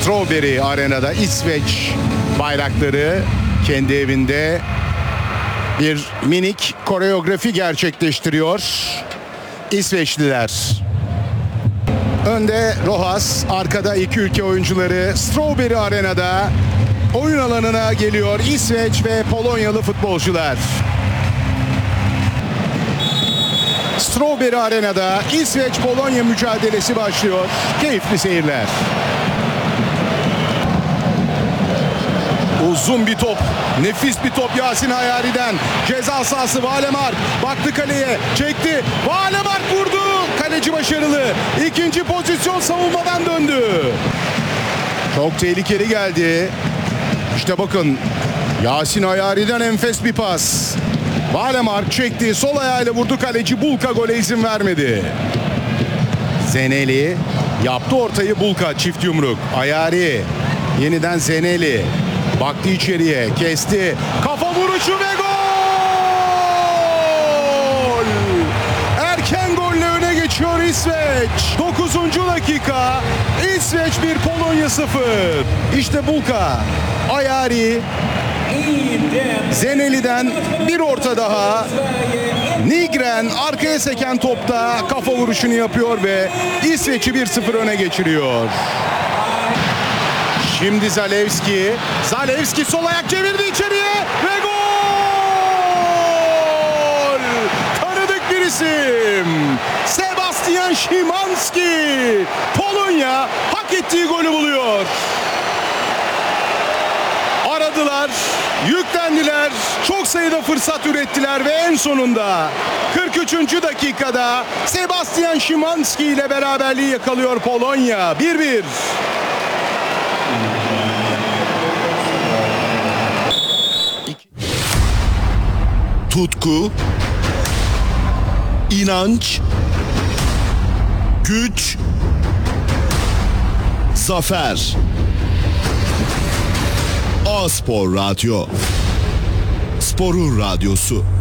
Strawberry Arena'da İsveç bayrakları kendi evinde bir minik koreografi gerçekleştiriyor İsveçliler. Önde Rojas, arkada iki ülke oyuncuları Strawberry Arena'da oyun alanına geliyor İsveç ve Polonyalı futbolcular. Strawberry Arena'da İsveç-Polonya mücadelesi başlıyor. Keyifli seyirler. Uzun bir top. Nefis bir top Yasin Hayari'den. Ceza sahası Valemar. Baktı kaleye. Çekti. Valemar vurdu. Kaleci başarılı. İkinci pozisyon savunmadan döndü. Çok tehlikeli geldi. İşte bakın. Yasin Hayari'den enfes bir pas. Valemar çekti. Sol ayağıyla vurdu. Kaleci Bulka gole izin vermedi. Zeneli yaptı ortayı. Bulka çift yumruk. Hayari. Yeniden Zeneli. Baktı içeriye, kesti. Kafa vuruşu ve gol! Erken golle öne geçiyor İsveç. 9. dakika. İsveç 1, Polonya 0. İşte Bulka, Ayari, Zeneli'den bir orta daha. Nigren arkaya seken topta kafa vuruşunu yapıyor ve İsveç'i 1-0 öne geçiriyor. Şimdi Zalewski. Zalewski sol ayak çevirdi içeriye ve gol! Tanıdık bir isim. Sebastian Szymanski. Polonya hak ettiği golü buluyor. Aradılar, yüklendiler, çok sayıda fırsat ürettiler ve en sonunda 43. dakikada Sebastian Szymanski ile beraberliği yakalıyor Polonya. 1-1. Tutku, inanç, güç, zafer. A-Spor Radyo. Sporun radyosu.